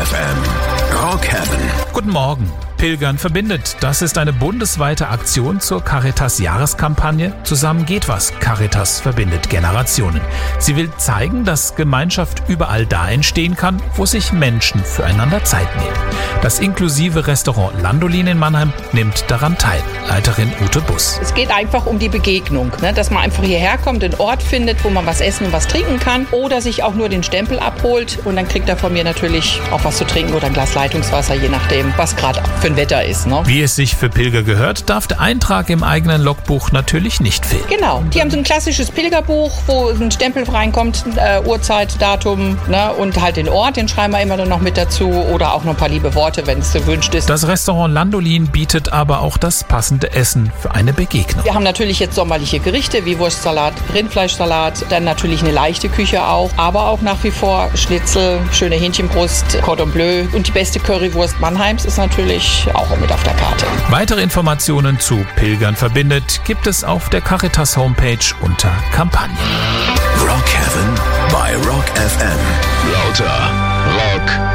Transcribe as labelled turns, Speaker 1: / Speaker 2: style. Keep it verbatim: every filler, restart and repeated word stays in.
Speaker 1: F M. Rock Heaven.
Speaker 2: Guten Morgen. Pilgern verbindet. Das ist eine bundesweite Aktion zur Caritas-Jahreskampagne Zusammen geht was. Caritas verbindet Generationen. Sie will zeigen, dass Gemeinschaft überall da entstehen kann, wo sich Menschen füreinander Zeit nehmen. Das inklusive Restaurant Landolin in Mannheim nimmt daran teil. Leiterin Ute Buss.
Speaker 3: Es geht einfach um die Begegnung, ne? Dass man einfach hierher kommt, einen Ort findet, wo man was essen und was trinken kann oder sich auch nur den Stempel abholt und dann kriegt er von mir natürlich auch was zu trinken oder ein Glas Leitungswasser, je nachdem, was gerade für ein Wetter ist. Ne?
Speaker 2: Wie es sich für Pilger gehört, darf der Eintrag im eigenen Logbuch natürlich nicht fehlen.
Speaker 3: Genau, die haben so ein klassisches Pilgerbuch, wo ein Stempel reinkommt, äh, Uhrzeit, Datum, ne? Und halt den Ort, den schreiben wir immer dann noch mit dazu oder auch noch ein paar liebe Worte, wenn es gewünscht ist.
Speaker 2: Das Restaurant Landolin bietet aber auch das passende Essen für eine Begegnung.
Speaker 3: Wir haben natürlich jetzt sommerliche Gerichte wie Wurstsalat, Rindfleischsalat, dann natürlich eine leichte Küche auch, aber auch nach wie vor Schnitzel, schöne Hähnchenbrust, Cordon Bleu und die beste Currywurst Mannheims ist natürlich auch mit auf der Karte.
Speaker 2: Weitere Informationen zu Pilgern verbindet gibt es auf der Caritas Homepage unter Kampagne.
Speaker 1: Rock Heaven bei Rock F M. Lauter Rock